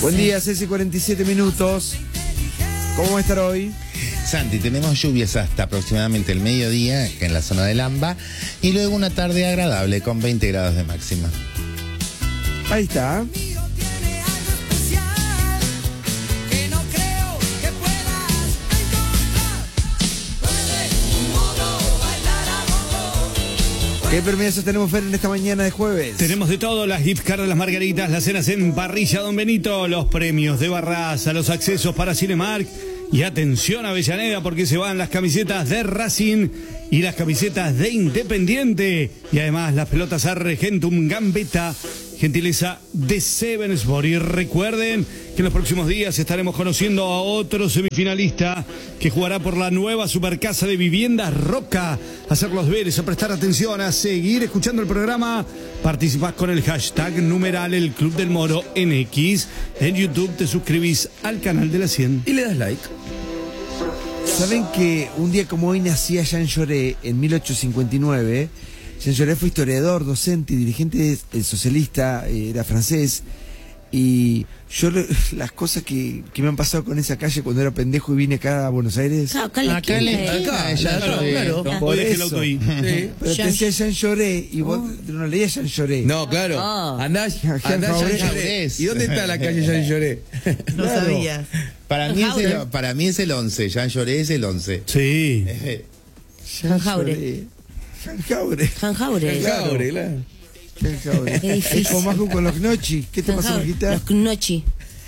Buen día, 6:47. ¿Cómo va a estar hoy? Santi, tenemos lluvias hasta aproximadamente el mediodía en la zona del AMBA y luego una tarde agradable con 20 grados de máxima. Ahí está. ¿Qué premios tenemos, Fer, en esta mañana de jueves? Tenemos de todo: las gift cards, las margaritas, las cenas en parrilla Don Benito, los premios de Barraza, los accesos para Cinemark. Y atención, Avellaneda, porque se van las camisetas de Racing y las camisetas de Independiente. Y además las pelotas Argentum Gambetta, gentileza de Seven Sport. Y recuerden que en los próximos días estaremos conociendo a otro semifinalista que jugará por la nueva Supercasa de Viviendas Roca. A hacer los deberes, a prestar atención, a seguir escuchando el programa. Participás con el hashtag numeral El Club del Moro NX. En YouTube te suscribís al canal de la 100 y le das like. ¿Saben que un día como hoy nacía Jean Jaurès en 1859? Jean Jaurès fue historiador, docente y dirigente socialista, era francés. Y yo las cosas que me han pasado con esa calle cuando era pendejo y vine acá a Buenos Aires. Acá, claro. Por Hoy dejé el eso. auto ahí. Sí. Pero te decía Jean Jaurès y vos no leías Jean Jaurès. No, claro. Andá Jean Jaurès. ¿Y dónde está la calle Jean Jaurès? No sabía. Para mí es el 11, Jean Jaurès es el 11. Sí. Jean Jaurès. Jean Jaurès, claro. Qué difícil. Es como Majo con los gnocchi. ¿Qué te pasa, Majita? Los gnocchi.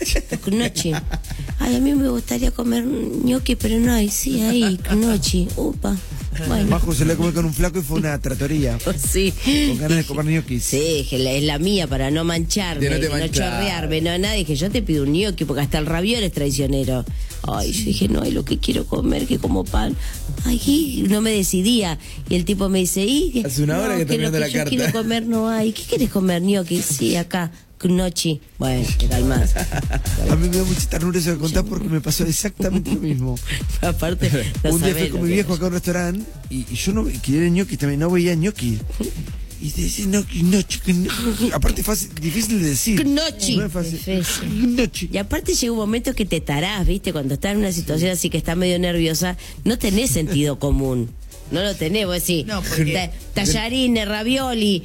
Ay, a mí me gustaría comer gnocchi, pero no hay. Sí, hay gnocchi. Upa. Bueno. Majo se lo iba a comer con un flaco y fue una tratoría. Sí. Con ganas de comer gnocchi. Sí, que es la mía para no mancharme, no chorrearme, no nada. Dije, yo te pido un gnocchi porque hasta el raviol es traicionero. Ay, yo dije, no, es lo que quiero comer, que como pan. Ay, no me decidía. Y el tipo me dice, hace una hora que está mirando la carta. Yo quiero comer, no hay. ¿Qué quieres comer, gnocchi? Sí, acá. Gnocchi. Bueno, te calmás. A mí me da mucha ternura eso de contar porque me pasó exactamente lo mismo. Aparte, un día fui con mi viejo acá a un restaurante y yo no quería gnocchi también, no veía gnocchi. Y te dice gnocchi. Aparte difícil de decir. Gnocchi. No es fácil. Gnocchi. Y aparte llega un momento que te tarás, ¿viste? Cuando estás en una situación así que estás medio nerviosa, no tenés sentido común. No lo tenés, vos decís. No, tallarines, ravioli,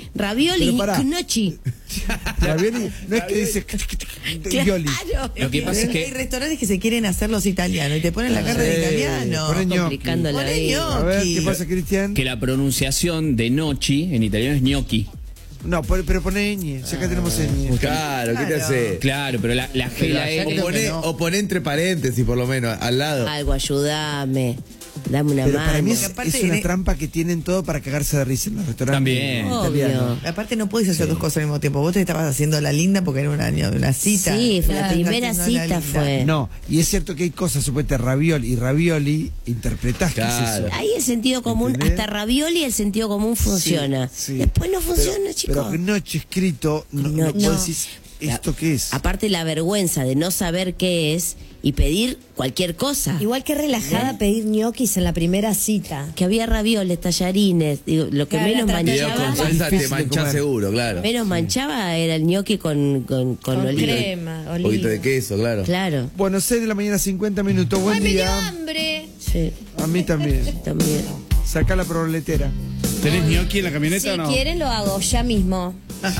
gnocchi. Ravioli, no es que dice gnocchi. Lo que pasa es que hay restaurantes que se quieren hacer los italianos y te ponen la carta de italiano. Complicando la vida. A ver, ¿qué pasa, Cristian? Que la pronunciación de gnocchi en italiano es gnocchi. No, pero pone ñ, si acá tenemos ñ. Claro, ¿qué te hace? Claro, pero la G la E. O poné entre paréntesis, por lo menos, al lado. Algo, ayúdame. Dame una pero mano. Para mí es una trampa que tienen todo para cagarse de risa en los restaurantes. También. Obvio. Aparte no puedes hacer dos cosas al mismo tiempo. Vos te estabas haciendo la linda porque era una cita. Sí, fue la primera cita fue. No, y es cierto que hay cosas, supuestamente ravioli, interpretás que es eso. Ahí el sentido común, ¿entendés? Hasta ravioli el sentido común funciona. Sí. Después no funciona, chicos. Pero gnocchi escrito, no puedes decir esto qué es. Aparte la vergüenza de no saber qué es y pedir cualquier cosa. Igual que relajada pedir ñoquis en la primera cita. Que había ravioles, tallarines, digo, lo que menos manchaba. Con salsa te manchás seguro, claro. Menos manchaba era el ñoqui con oliva. Crema, oliva. Un poquito de queso, claro. Claro. Bueno, 6 de la mañana, 50 minutos. Buen día. ¡Me dio hambre! Sí. A mí también. También. Saca la proletera. ¿Tenés gnocchi en la camioneta o no? Si quieren lo hago ya mismo.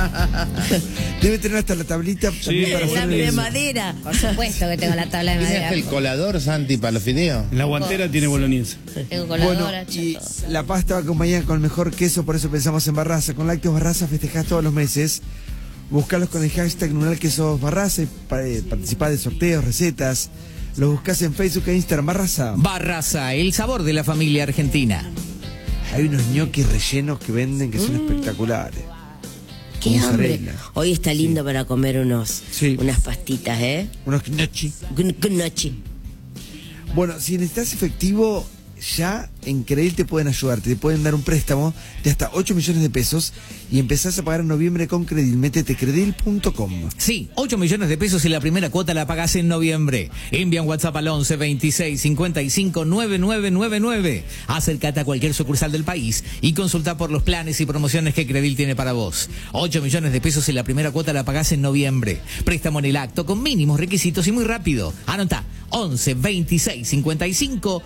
Debe tener hasta la tablita también para hacer de madera. Por supuesto que tengo la tabla de ¿Tienes madera. el colador, Santi, para los fideos? En la guantera tiene boloñesa. Tengo Bueno, coladora, y chato. la pasta va acompañada con el mejor queso, por eso pensamos en Barraza. Con Lácteos Barraza festejás todos los meses. Buscalos con el hashtag numeral quesos Barraza y participar de sorteos, recetas. Los buscás en Facebook e Instagram. Barraza. Barraza, el sabor de la familia argentina. Hay unos ñoquis rellenos que venden que son espectaculares. Qué Con hambre. mozzarella. Hoy está lindo para comer unas pastitas, Unos gnocchi. Gnocchi. Bueno, si necesitas efectivo, ya en Credil te pueden ayudar, te pueden dar un préstamo de hasta 8 millones de pesos y empezás a pagar en noviembre con Credil. Métete credil.com. Sí, 8 millones de pesos y la primera cuota la pagás en noviembre. Envía un WhatsApp al 11 26 55 9999. Acércate a cualquier sucursal del país y consulta por los planes y promociones que Credil tiene para vos. 8 millones de pesos y la primera cuota la pagás en noviembre. Préstamo en el acto con mínimos requisitos y muy rápido. Anota 11 26 55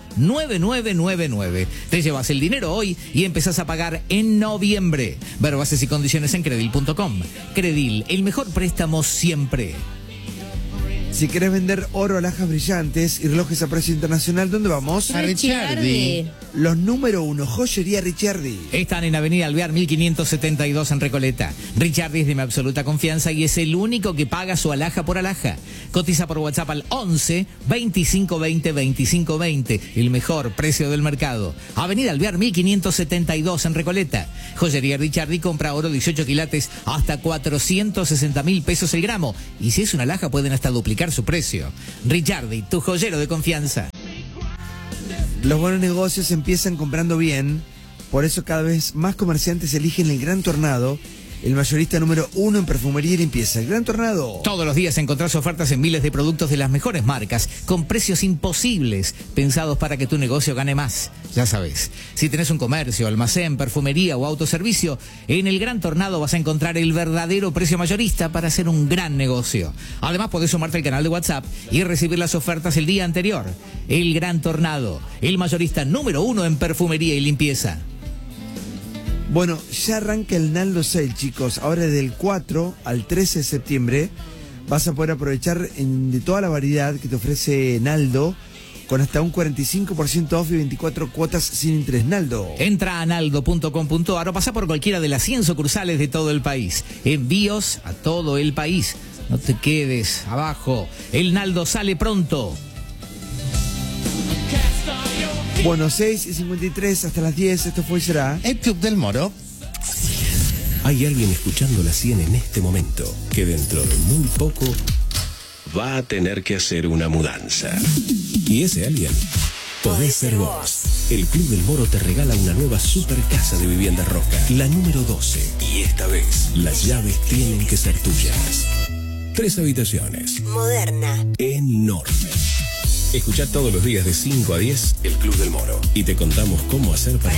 9999. Te llevas el dinero hoy y empezás a pagar en noviembre. Ver bases y condiciones en credil.com. Credil, el mejor préstamo siempre. Si querés vender oro, alhajas brillantes y relojes a precio internacional, ¿dónde vamos? A Ricciardi. Los número 1, Joyería Ricciardi. Están en Avenida Alvear 1572 en Recoleta. Ricciardi es de mi absoluta confianza y es el único que paga su alhaja por alhaja. Cotiza por WhatsApp al 11 25 20 25 20. El mejor precio del mercado. Avenida Alvear 1572 en Recoleta. Joyería Ricciardi compra oro 18 quilates hasta 460.000 pesos el gramo. Y si es una alhaja pueden hasta duplicar su precio. Ricciardi, tu joyero de confianza. Los buenos negocios empiezan comprando bien, por eso cada vez más comerciantes eligen el Gran Tornado, el mayorista número 1 en perfumería y limpieza. El Gran Tornado. Todos los días encontrás ofertas en miles de productos de las mejores marcas, con precios imposibles, pensados para que tu negocio gane más. Ya sabes, si tenés un comercio, almacén, perfumería o autoservicio, en el Gran Tornado vas a encontrar el verdadero precio mayorista para hacer un gran negocio. Además podés sumarte al canal de WhatsApp y recibir las ofertas el día anterior. El Gran Tornado, el mayorista número 1 en perfumería y limpieza. Bueno, ya arranca el Naldo Sale, chicos. Ahora del 4 al 13 de septiembre vas a poder aprovechar de toda la variedad que te ofrece Naldo, con hasta un 45% off y 24 cuotas sin interés. Naldo. Entra a naldo.com.ar o pasa por cualquiera de las 100 sucursales de todo el país. Envíos a todo el país. No te quedes abajo. El Naldo sale pronto. Bueno, 6:53 hasta las 10. Esto fue y será El Club del Moro. Hay alguien escuchando la 100 en este momento que dentro de muy poco va a tener que hacer una mudanza. Y ese alguien podés ser vos. El Club del Moro te regala una nueva super casa de vivienda Roca, la número 12. Y esta vez las llaves tienen que ser tuyas. 3 habitaciones. Moderna. Enorme. Escuchá todos los días de 5 a 10 El Club del Moro y te contamos cómo hacer para